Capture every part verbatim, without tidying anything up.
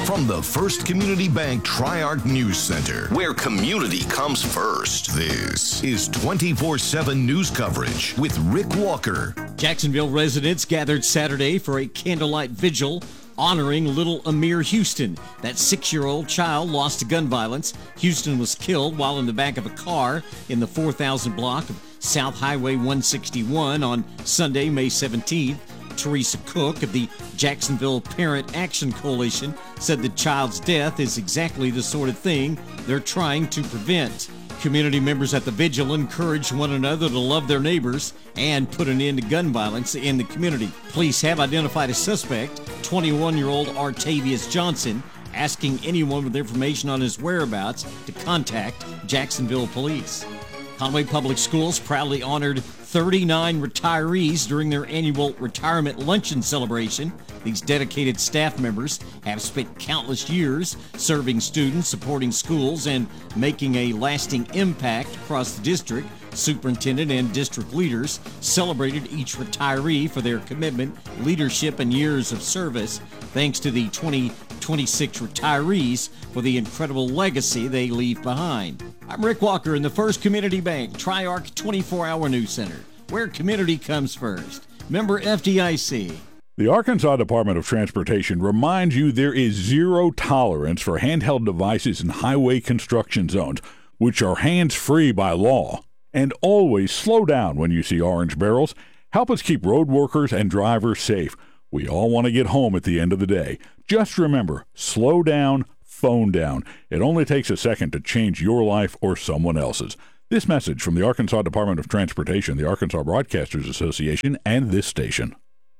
From the First Community Bank Tri-Arc News Center, where community comes first, this is twenty-four seven news coverage with Rick Walker. Jacksonville residents gathered Saturday for a candlelight vigil honoring little Amir Houston. That six-year-old child lost to gun violence. Houston was killed while in the back of a car in the four thousand block of South Highway one sixty-one on Sunday, May seventeenth. Teresa Cook of the Jacksonville Parent Action Coalition said the child's death is exactly the sort of thing they're trying to prevent. Community members at the vigil encouraged one another to love their neighbors and put an end to gun violence in the community. Police have identified a suspect, twenty-one-year-old Artavius Johnson, asking anyone with information on his whereabouts to contact Jacksonville Police. Conway Public Schools proudly honored thirty-nine retirees during their annual retirement luncheon celebration. These dedicated staff members have spent countless years serving students, supporting schools, and making a lasting impact across the district. Superintendent and district leaders celebrated each retiree for their commitment, leadership, and years of service. Thanks to the twenty twenty-six retirees for the incredible legacy they leave behind. I'm Rick Walker in the First Community Bank Tri-Arc twenty-four hour News Center, where community comes first. Member F D I C. The Arkansas Department of Transportation reminds you there is zero tolerance for handheld devices in highway construction zones, which are hands-free by law. And always slow down when you see orange barrels. Help us keep road workers and drivers safe. We all want to get home at the end of the day. Just remember, slow down, phone down. It only takes a second to change your life or someone else's. This message from the Arkansas Department of Transportation, the Arkansas Broadcasters Association, and this station.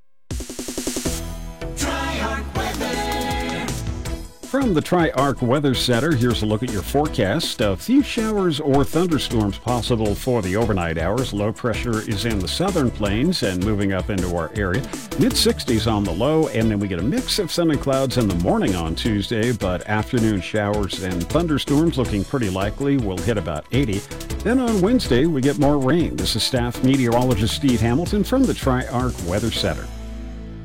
From the Tri-Arc Weather Center, here's a look at your forecast. A few showers or thunderstorms possible for the overnight hours. Low pressure is in the southern plains and moving up into our area. mid sixties on the low, and then we get a mix of sun and clouds in the morning on Tuesday, but afternoon showers and thunderstorms looking pretty likely. Will hit about eighty. Then on Wednesday, we get more rain. This is staff meteorologist Steve Hamilton from the Tri-Arc Weather Center.